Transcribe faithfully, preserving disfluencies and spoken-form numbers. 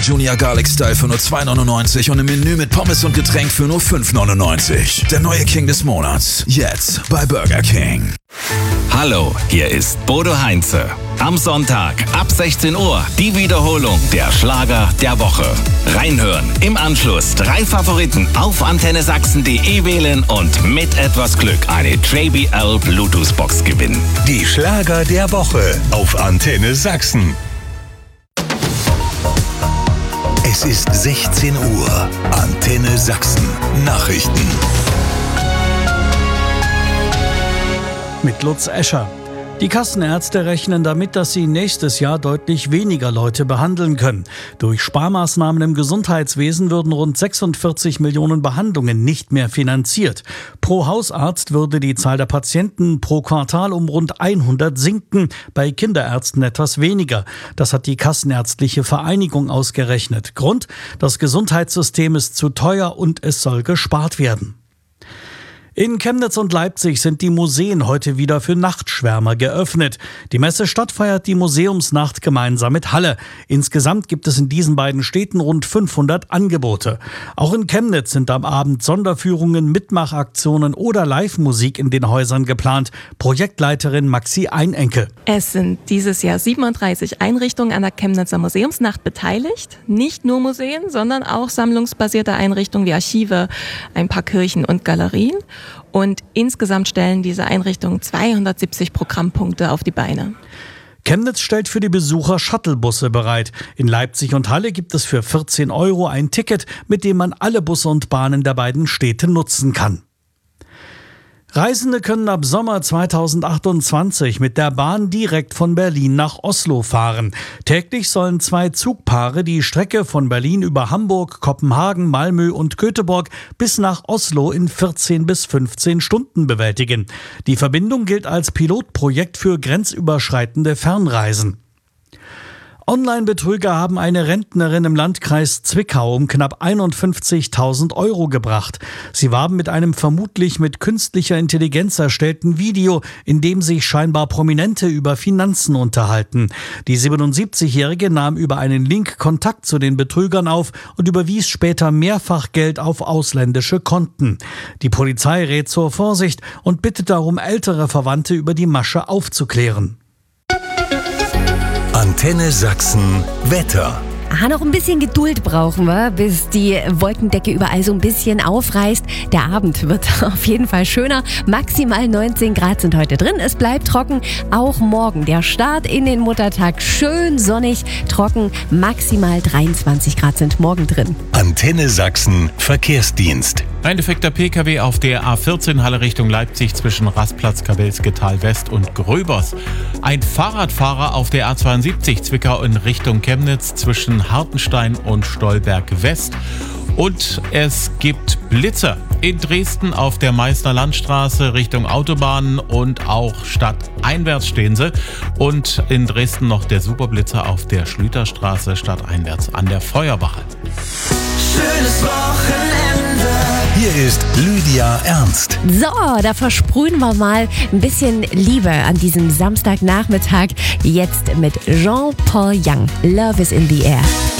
Junior Garlic Style für nur zwei neunundneunzig und im Menü mit Pommes und Getränk für nur fünf neunundneunzig. Der neue King des Monats. Jetzt bei Burger King. Hallo, hier ist Bodo Heinze. Am Sonntag ab sechzehn Uhr die Wiederholung der Schlager der Woche. Reinhören, im Anschluss drei Favoriten auf antenne sachsen punkt de wählen und mit etwas Glück eine J B L Bluetooth-Box gewinnen. Die Schlager der Woche auf Antenne Sachsen. Es ist sechzehn Uhr. Antenne Sachsen. Nachrichten. Mit Lutz Escher. Die Kassenärzte rechnen damit, dass sie nächstes Jahr deutlich weniger Leute behandeln können. Durch Sparmaßnahmen im Gesundheitswesen würden rund sechsundvierzig Millionen Behandlungen nicht mehr finanziert. Pro Hausarzt würde die Zahl der Patienten pro Quartal um rund hundert sinken, bei Kinderärzten etwas weniger. Das hat die Kassenärztliche Vereinigung ausgerechnet. Grund: das Gesundheitssystem ist zu teuer und es soll gespart werden. In Chemnitz und Leipzig sind die Museen heute wieder für Nachtschwärmer geöffnet. Die Messestadt feiert die Museumsnacht gemeinsam mit Halle. Insgesamt gibt es in diesen beiden Städten rund fünfhundert Angebote. Auch in Chemnitz sind am Abend Sonderführungen, Mitmachaktionen oder Live-Musik in den Häusern geplant. Projektleiterin Maxi Einenke. Es sind dieses Jahr siebenunddreißig Einrichtungen an der Chemnitzer Museumsnacht beteiligt. Nicht nur Museen, sondern auch sammlungsbasierte Einrichtungen wie Archive, ein paar Kirchen und Galerien. Und insgesamt stellen diese Einrichtungen zweihundertsiebzig Programmpunkte auf die Beine. Chemnitz stellt für die Besucher Shuttlebusse bereit. In Leipzig und Halle gibt es für vierzehn Euro ein Ticket, mit dem man alle Busse und Bahnen der beiden Städte nutzen kann. Reisende können ab Sommer zweitausendachtundzwanzig mit der Bahn direkt von Berlin nach Oslo fahren. Täglich sollen zwei Zugpaare die Strecke von Berlin über Hamburg, Kopenhagen, Malmö und Göteborg bis nach Oslo in vierzehn bis fünfzehn Stunden bewältigen. Die Verbindung gilt als Pilotprojekt für grenzüberschreitende Fernreisen. Online-Betrüger haben eine Rentnerin im Landkreis Zwickau um knapp einundfünfzigtausend Euro gebracht. Sie warben mit einem vermutlich mit künstlicher Intelligenz erstellten Video, in dem sich scheinbar Prominente über Finanzen unterhalten. Die siebenundsiebzigjährige nahm über einen Link Kontakt zu den Betrügern auf und überwies später mehrfach Geld auf ausländische Konten. Die Polizei rät zur Vorsicht und bittet darum, ältere Verwandte über die Masche aufzuklären. Antenne Sachsen Wetter. Aha, noch ein bisschen Geduld brauchen wir, bis die Wolkendecke überall so ein bisschen aufreißt. Der Abend wird auf jeden Fall schöner. Maximal neunzehn Grad sind heute drin. Es bleibt trocken. Auch morgen der Start in den Muttertag schön sonnig, trocken. Maximal dreiundzwanzig Grad sind morgen drin. Antenne Sachsen Verkehrsdienst. Ein defekter P K W auf der A vierzehn Halle Richtung Leipzig zwischen Rastplatz Kabelsketal West und Gröbers. Ein Fahrradfahrer auf der A zweiundsiebzig Zwickau in Richtung Chemnitz zwischen Hartenstein und Stolberg West. Und es gibt Blitzer in Dresden auf der Meißner Landstraße Richtung Autobahn und auch stadteinwärts stehen sie. Und in Dresden noch der Superblitzer auf der Schlüterstraße stadteinwärts an der Feuerwache. Schönes Wochenende. Hier ist Lydia Ernst. So, da versprühen wir mal ein bisschen Liebe an diesem Samstagnachmittag. Jetzt mit Jean-Paul Young. Love is in the air.